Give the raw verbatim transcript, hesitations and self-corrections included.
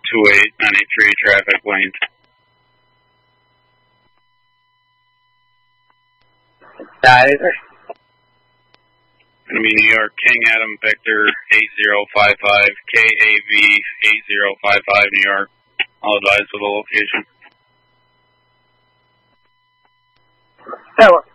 two eight ninety-three traffic lanes. Got it. Gonna be New York, King Adam Victor eight zero five five, K A V eight zero five five, New York. I'll advise for the location. That works.